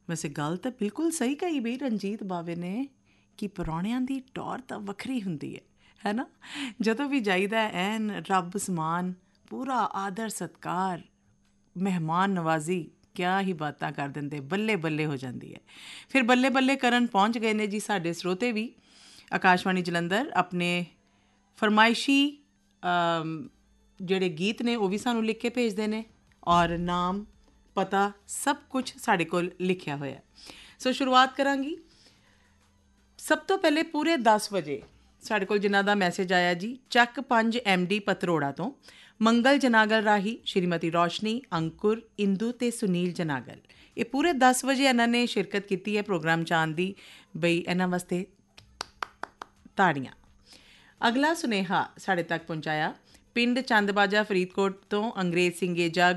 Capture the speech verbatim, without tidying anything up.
ਵੈਸੇ ਗੱਲ ਤਾਂ ਬਿਲਕੁਲ ਸਹੀ ਕਹੀ ਬਈ ਰਣਜੀਤ ਬਾਵੇ ਨੇ ਕਿ ਪ੍ਰਾਹੁਣਿਆਂ ਦੀ ਟੌਰ ਤਾਂ ਵੱਖਰੀ ਹੁੰਦੀ ਹੈ ਹੈ ਨਾ। ਜਦੋਂ ਵੀ ਜਾਈਦਾ ਐਨ ਰੱਬ ਸਮਾਨ, ਪੂਰਾ ਆਦਰ ਸਤਿਕਾਰ, ਮਹਿਮਾਨ ਨਵਾਜ਼ੀ, ਕਿਆ ਹੀ ਬਾਤਾਂ ਕਰ ਦਿੰਦੇ, ਬੱਲੇ ਬੱਲੇ ਹੋ ਜਾਂਦੀ ਹੈ। ਫਿਰ ਬੱਲੇ ਬੱਲੇ ਕਰਨ ਪਹੁੰਚ ਗਏ ਨੇ ਜੀ ਸਾਡੇ ਸਰੋਤੇ ਵੀ ਆਕਾਸ਼ਵਾਣੀ ਜਲੰਧਰ। ਆਪਣੇ ਫਰਮਾਇਸ਼ੀ ਜਿਹੜੇ ਗੀਤ ਨੇ ਉਹ ਵੀ ਸਾਨੂੰ ਲਿਖ ਕੇ ਭੇਜਦੇ ਨੇ, ਔਰ ਨਾਮ ਪਤਾ ਸਭ ਕੁਛ ਸਾਡੇ ਕੋਲ ਲਿਖਿਆ ਹੋਇਆ। ਸੋ ਸ਼ੁਰੂਆਤ ਕਰਾਂਗੀ। ਸਭ ਤੋਂ ਪਹਿਲੇ ਪੂਰੇ ਦਸ ਵਜੇ ਸਾਡੇ ਕੋਲ ਜਿਨ੍ਹਾਂ ਦਾ ਮੈਸੇਜ ਆਇਆ ਜੀ, ਚੱਕ ਪੰਜ ਐਮ ਡੀ ਪਤਰੋੜਾ ਤੋਂ ਮੰਗਲ ਜਨਾਗਲ ਰਾਹੀਂ ਸ਼੍ਰੀਮਤੀ ਰੋਸ਼ਨੀ, ਅੰਕੁਰ, ਇੰਦੂ ਅਤੇ ਸੁਨੀਲ ਜਨਾਗਲ। ਇਹ ਪੂਰੇ ਦਸ ਵਜੇ ਇਹਨਾਂ ਨੇ ਸ਼ਿਰਕਤ ਕੀਤੀ ਹੈ ਪ੍ਰੋਗਰਾਮ 'ਚ ਆਉਣ ਦੀ। ਬਈ ਇਹਨਾਂ ਵਾਸਤੇ ਤਾੜੀਆਂ। ਅਗਲਾ ਸੁਨੇਹਾ ਸਾਡੇ ਤੱਕ ਪਹੁੰਚਾਇਆ ਪਿੰਡ ਚੰਦਬਾਜਾ ਫਰੀਦਕੋਟ ਤੋਂ ਅੰਗਰੇਜ਼ ਸਿੰਘ ਏਜਾ